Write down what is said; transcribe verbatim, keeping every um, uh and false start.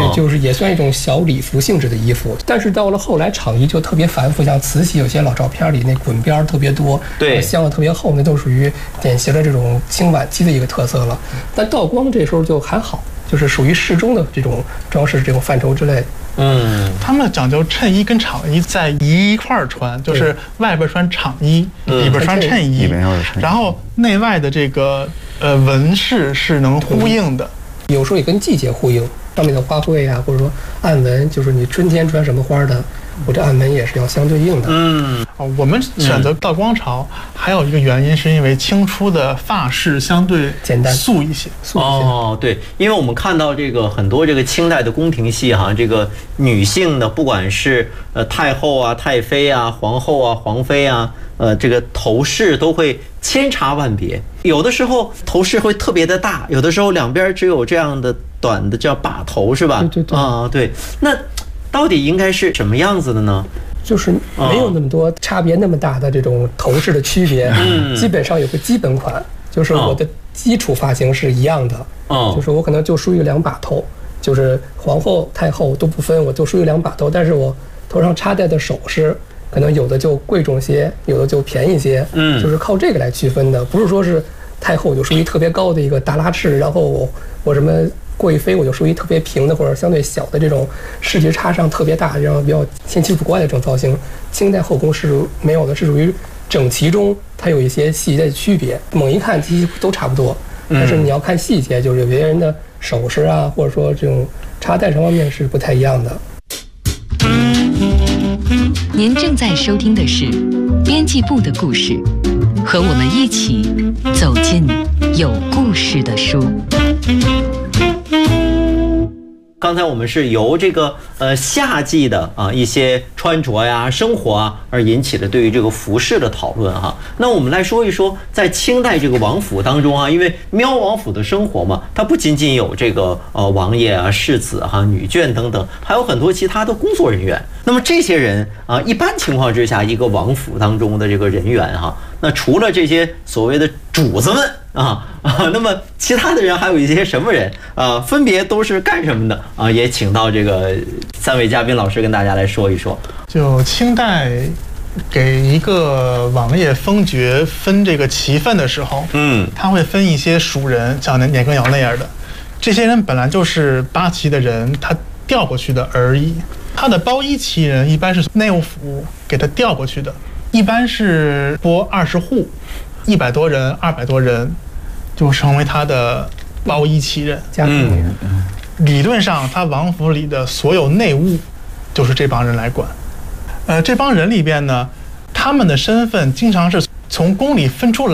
对，就是也算一种小礼服性质的衣服。但是到了后来，厂衣就特别繁复，像慈禧有些老照片里那滚边特别多， 对， 镶的特别厚，那都属于典型的这种清晚期的一个特色了。但道光这时候就还好，就是属于适中的这种装饰这种范畴之类。 嗯，他们讲究衬衣跟厂衣在一块儿穿，就是外边穿厂衣，里边穿衬衣，然后内外的这个呃纹饰是能呼应的， 有时候也跟季节呼应，上面的花卉啊，或者说暗纹，就是你春天穿什么花的，我这暗纹也是要相对应的。 嗯， 我们选择道光朝，还有一个原因是因为清初的发饰相对简单素一些。 素一些哦，对，因为我们看到这个很多这个清代的宫廷戏哈，这个女性的不管是呃太后啊、太妃啊、皇后啊、皇妃啊，呃这个头饰都会千差万别，有的时候头饰会特别的大，有的时候两边只有这样的短的叫把头，是吧？ 对对对啊，对，那到底应该是什么样子的呢？ 就是没有那么多差别那么大的这种头饰的区别， 嗯， 基本上有个基本款，就是我的基础发型是一样的， 哦， 就是我可能就梳一两把头，就是皇后、太后都不分，我就梳一两把头，但是我头上插戴的首饰，可能有的就贵重些，有的就便宜些， 嗯， 就是靠这个来区分的，不是说是太后就属于特别高的一个大拉翅，然后我我什么。贵妃我就属于特别平的或者相对小的这种视觉差上特别大，然后比较千奇古怪的这种造型。清代后宫是没有的，是属于整齐中它有一些细节的区别，猛一看其实都差不多，但是你要看细节，就是有些人的首饰啊，或者说这种插戴上方面是不太一样的。 您正在收听的是编辑部的故事，和我们一起走进有故事的书。 刚才我们是由这个呃夏季的啊一些穿着呀、生活啊而引起的对于这个服饰的讨论哈。那我们来说一说，在清代这个王府当中啊，因为喵王府的生活嘛，它不仅仅有这个呃王爷啊、世子哈、女眷等等，还有很多其他的工作人员。那么这些人啊，一般情况之下，一个王府当中的这个人员哈，那除了这些所谓的主子们啊啊，那么其他的人还有一些什么人啊？分别都是干什么的啊？也请到这个三位嘉宾老师跟大家来说一说。 就清代给一个王爷封爵分这个旗分的时候， 嗯， 他会分一些属人，像年羹尧那样的，这些人本来就是八旗的人，他调过去的而已。他的包衣旗人一般是内务府给他调过去的，一般是拨二十户，一百多人、二百多人，就成为他的包衣旗人。 家庭人， 嗯，理论上，他王府里的所有内务就是这帮人来管。呃，这帮人里边呢，他们的身份经常是从宫里分出来。